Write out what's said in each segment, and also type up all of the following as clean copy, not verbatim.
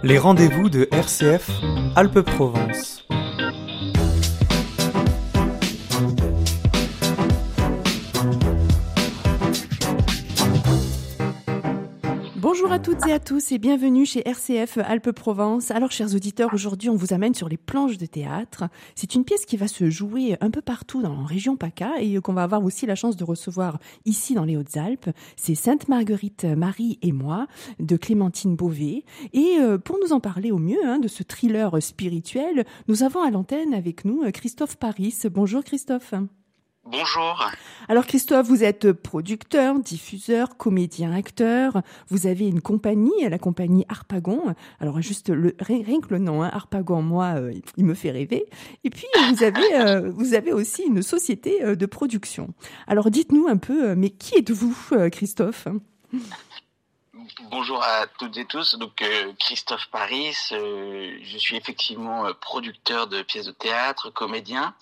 Les rendez-vous de RCF Alpes-Provence. Bonjour à toutes et à tous et bienvenue chez RCF Alpes-Provence. Alors chers auditeurs, aujourd'hui on vous amène sur les planches de théâtre. C'est une pièce qui va se jouer un peu partout dans la région PACA et qu'on va avoir aussi la chance de recevoir ici dans les Hautes-Alpes. C'est Sainte Marguerite Marie et moi de Clémentine Beauvais. Et pour nous en parler au mieux de ce thriller spirituel, nous avons à l'antenne avec nous Christophe Paris. Bonjour Christophe. Bonjour. Alors Christophe, vous êtes producteur, diffuseur, comédien, acteur. Vous avez une compagnie, la compagnie Harpagon. Alors juste rien que le nom, Harpagon, moi, il me fait rêver. Et puis vous avez aussi une société de production. Alors dites-nous un peu, mais qui êtes-vous, Christophe ? Bonjour à toutes et tous. Donc Christophe Paris, je suis effectivement producteur de pièces de théâtre, comédien.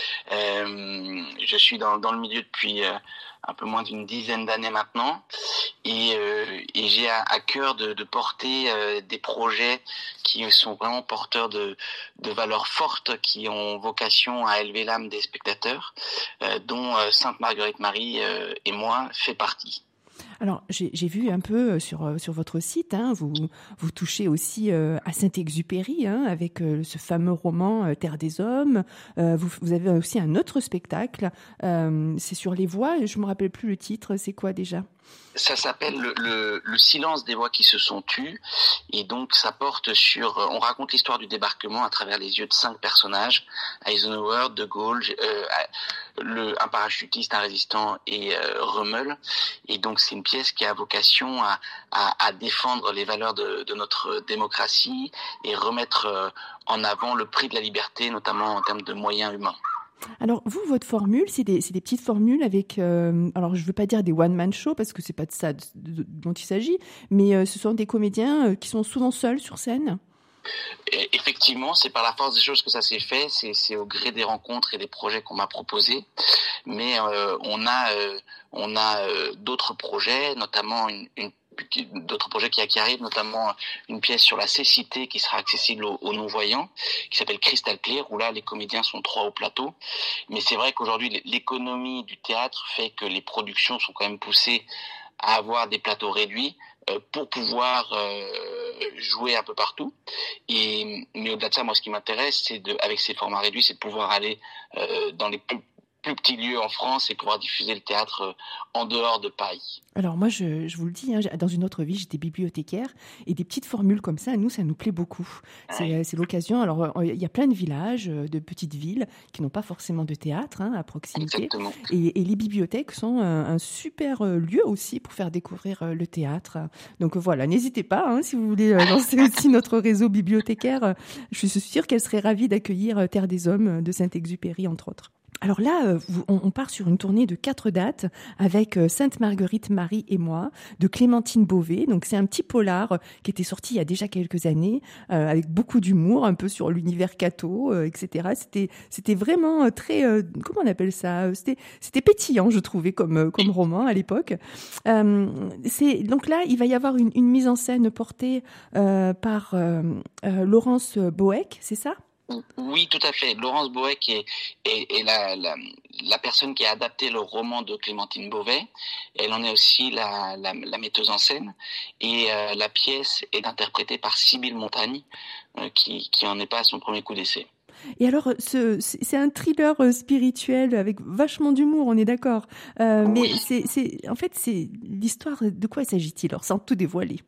Je suis dans le milieu depuis un peu moins d'une dizaine d'années maintenant, et j'ai à cœur de porter des projets qui sont vraiment porteurs de valeurs fortes, qui ont vocation à élever l'âme des spectateurs, dont Sainte Marguerite Marie et moi fait partie. Alors, j'ai vu un peu sur votre site, vous touchez aussi à Saint-Exupéry, avec ce fameux roman Terre des Hommes. Vous avez aussi un autre spectacle, c'est sur les voix, je me rappelle plus le titre, c'est quoi déjà ? Ça s'appelle le silence des voix qui se sont tues, et donc ça porte sur, on raconte l'histoire du débarquement à travers les yeux de 5 personnages: Eisenhower, De Gaulle, un parachutiste, un résistant et Rommel. Et donc c'est une pièce qui a vocation à défendre les valeurs de notre démocratie et remettre en avant le prix de la liberté, notamment en termes de moyens humains. Alors vous, votre formule, c'est des petites formules avec, alors je veux pas dire des one-man show parce que c'est pas de ça dont il s'agit, mais ce sont des comédiens qui sont souvent seuls sur scène. Et effectivement, c'est par la force des choses que ça s'est fait, c'est au gré des rencontres et des projets qu'on m'a proposés, mais on a d'autres projets, notamment d'autres projets qui arrivent, notamment une pièce sur la cécité qui sera accessible aux non-voyants, qui s'appelle Crystal Clear, où là les comédiens sont 3 au plateau. Mais c'est vrai qu'aujourd'hui l'économie du théâtre fait que les productions sont quand même poussées à avoir des plateaux réduits pour pouvoir jouer un peu partout. Mais au-delà de ça, moi ce qui m'intéresse, avec ces formats réduits, c'est de pouvoir aller dans les plus petits lieux en France et pouvoir diffuser le théâtre en dehors de Paris. Alors moi, je vous le dis, dans une autre vie, j'étais bibliothécaire et des petites formules comme ça, ça nous plaît beaucoup. C'est l'occasion. Alors, il y a plein de villages, de petites villes qui n'ont pas forcément de théâtre à proximité. Exactement. Et les bibliothèques sont un super lieu aussi pour faire découvrir le théâtre. Donc voilà, n'hésitez pas, si vous voulez lancer aussi notre réseau bibliothécaire. Je suis sûre qu'elle serait ravie d'accueillir Terre des Hommes de Saint-Exupéry, entre autres. Alors là, on part sur une tournée de 4 dates avec Sainte Marguerite Marie et moi, de Clémentine Beauvais. Donc c'est un petit polar qui était sorti il y a déjà quelques années, avec beaucoup d'humour, un peu sur l'univers catho, etc. C'était vraiment très, comment on appelle ça ? C'était pétillant, je trouvais, comme roman à l'époque. Donc là, il va y avoir une mise en scène portée par Laurence Boeck, c'est ça ? Oui, tout à fait. Laurence Boeck est la personne qui a adapté le roman de Clémentine Beauvais. Elle en est aussi la metteuse en scène. Et la pièce est interprétée par Sybille Montagne, qui en est pas à son premier coup d'essai. Et alors, c'est un thriller spirituel avec vachement d'humour, on est d'accord. Mais en fait, c'est l'histoire. De quoi s'agit-il, alors, sans tout dévoiler?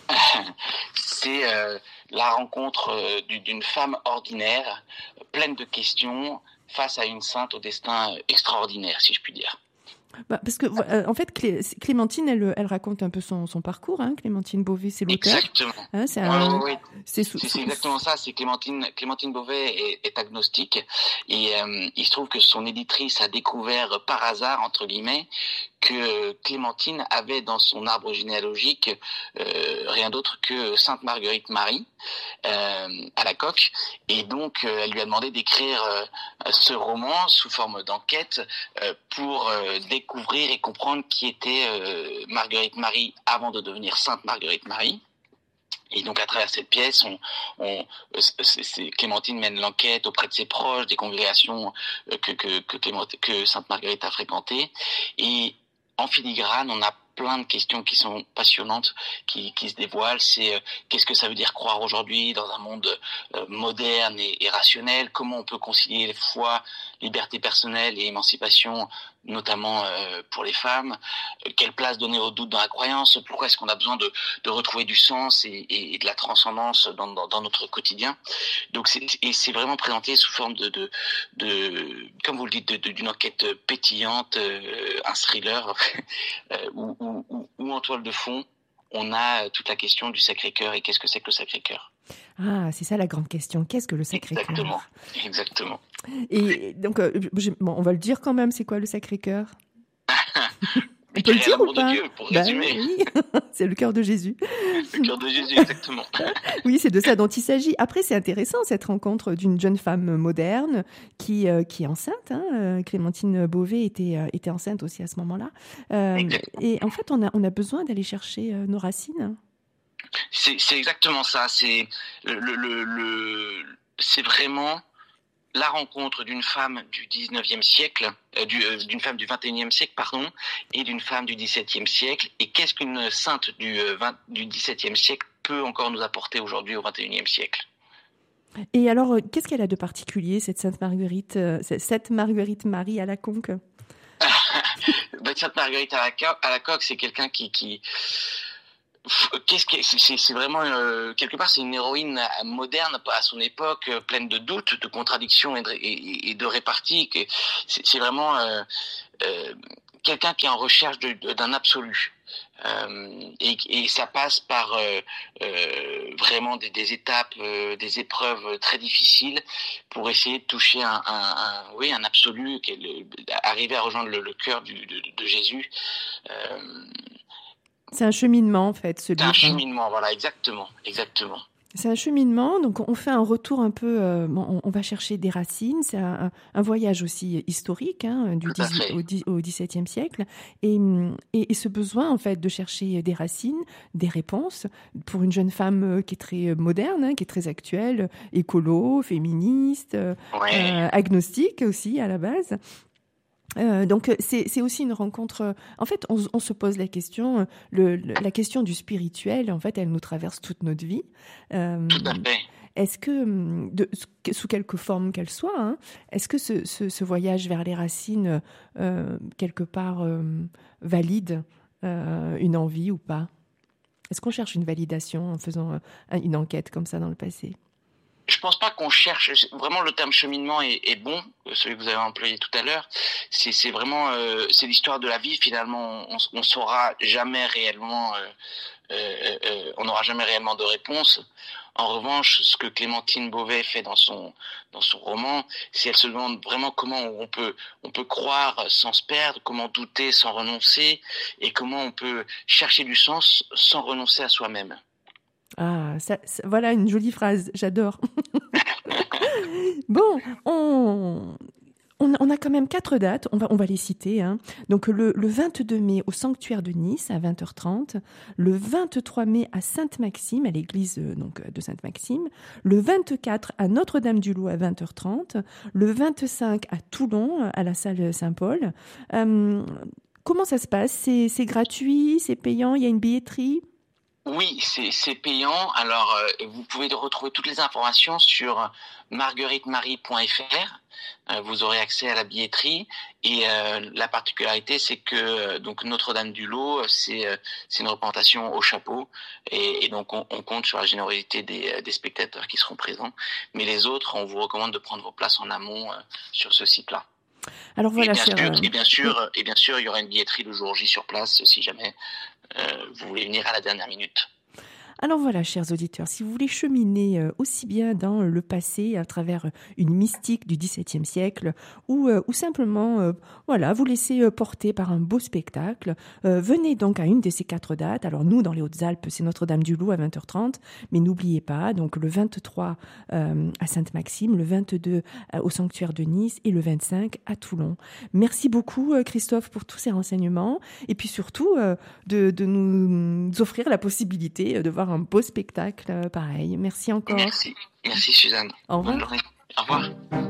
C'est la rencontre d'une femme ordinaire, pleine de questions, face à une sainte au destin extraordinaire, si je puis dire. Parce que en fait, Clémentine, elle raconte un peu son parcours. Clémentine Beauvais, c'est l'auteur. Exactement. Oui. C'est exactement ça. C'est Clémentine Beauvais est agnostique, et il se trouve que son éditrice a découvert par hasard, entre guillemets, que Clémentine avait dans son arbre généalogique rien d'autre que Sainte Marguerite Marie à la coque, et donc elle lui a demandé d'écrire ce roman sous forme d'enquête pour découvrir et comprendre qui était Marguerite Marie avant de devenir Sainte Marguerite Marie. Et donc à travers cette pièce, Clémentine mène l'enquête auprès de ses proches, des congrégations que Sainte Marguerite a fréquentées. Et en filigrane, on a plein de questions qui sont passionnantes, qui se dévoilent. C'est qu'est-ce que ça veut dire croire aujourd'hui dans un monde moderne et rationnel? Comment on peut concilier foi, liberté personnelle et émancipation, notamment pour les femmes? Quelle place donner au doute dans la croyance? Pourquoi est-ce qu'on a besoin de retrouver du sens et de la transcendance dans notre quotidien? Donc c'est vraiment présenté sous forme de comme vous le dites, d'une enquête pétillante, un thriller où en toile de fond, on a toute la question du Sacré-Cœur et qu'est-ce que c'est que le Sacré-Cœur. Ah, c'est ça la grande question. Qu'est-ce que le Sacré-Cœur? Exactement. Et donc, on va le dire quand même, c'est quoi le Sacré-Cœur? On peut le dire ou pas? Dieu, pour résumer. Oui. C'est le cœur de Jésus. Le cœur de Jésus, exactement. Oui, c'est de ça dont il s'agit. Après, c'est intéressant cette rencontre d'une jeune femme moderne qui est enceinte. Clémentine Beauvais était enceinte aussi à ce moment-là. Et en fait, on a besoin d'aller chercher nos racines. C'est exactement ça. C'est c'est vraiment la rencontre d'une femme du 19e siècle, d'une femme du 21e siècle, pardon, et d'une femme du 17e siècle. Et qu'est-ce qu'une sainte du 17e siècle peut encore nous apporter aujourd'hui au 21e siècle? Et alors, qu'est-ce qu'elle a de particulier, cette Sainte Marguerite, cette Marguerite Marie à la Conque? Sainte Marguerite à la Coque, c'est quelqu'un qui c'est vraiment quelque part c'est une héroïne moderne à son époque, pleine de doutes, de contradictions et de réparties. C'est vraiment quelqu'un qui est en recherche d'un absolu. Et ça passe par vraiment des étapes, des épreuves très difficiles pour essayer de toucher un absolu, arriver à rejoindre le cœur de Jésus. C'est un cheminement, en fait, ce livre. C'est un cheminement, voilà, exactement. C'est un cheminement, donc on fait un retour un peu, on va chercher des racines, c'est un voyage aussi historique au XVIIe siècle, et ce besoin en fait de chercher des racines, des réponses, pour une jeune femme qui est très moderne, qui est très actuelle, écolo, féministe, agnostique aussi à la base. Donc c'est aussi une rencontre. En fait, on se pose la question, la question du spirituel. En fait, elle nous traverse toute notre vie. Tout à fait. Est-ce que, sous quelque forme qu'elle soit, est-ce que ce voyage vers les racines quelque part valide une envie ou pas? Est-ce qu'on cherche une validation en faisant une enquête comme ça dans le passé? Je pense pas qu'on cherche vraiment. Le terme cheminement est bon, celui que vous avez employé tout à l'heure. C'est vraiment c'est l'histoire de la vie finalement. On saura jamais réellement, on n'aura jamais réellement de réponse. En revanche, ce que Clémentine Beauvais fait dans son roman, c'est elle se demande vraiment comment on peut croire sans se perdre, comment douter sans renoncer, et comment on peut chercher du sens sans renoncer à soi-même. Ah, voilà une jolie phrase, j'adore. Bon, on a quand même 4 dates, on va les citer. Donc le 22 mai au sanctuaire de Nice à 20h30, le 23 mai à Sainte-Maxime, à l'église de Sainte-Maxime, le 24 à Notre-Dame-du-Loup à 20h30, le 25 à Toulon à la salle Saint-Paul. Comment ça se passe? C'est gratuit, c'est payant, il y a une billetterie? Oui, c'est payant. Alors, vous pouvez retrouver toutes les informations sur margueritemarie.fr. Vous aurez accès à la billetterie. Et la particularité, c'est que donc Notre-Dame-du-Lot, c'est une représentation au chapeau. Et donc, on compte sur la générosité des spectateurs qui seront présents. Mais les autres, on vous recommande de prendre vos places en amont sur ce site-là. Alors voilà, et bien sûr, il y aura une billetterie le jour J sur place si jamais vous voulez venir à la dernière minute. Alors voilà, chers auditeurs, si vous voulez cheminer aussi bien dans le passé à travers une mystique du XVIIe siècle ou simplement vous laisser porter par un beau spectacle, venez donc à une de ces 4 dates. Alors nous, dans les Hautes-Alpes, c'est Notre-Dame-du-Loup à 20h30, mais n'oubliez pas, donc le 23 à Sainte-Maxime, le 22 au sanctuaire de Nice et le 25 à Toulon. Merci beaucoup Christophe pour tous ces renseignements et puis surtout de nous offrir la possibilité de voir voir un beau spectacle pareil. Merci encore. Merci Suzanne. Au revoir. Bonne journée. Au revoir.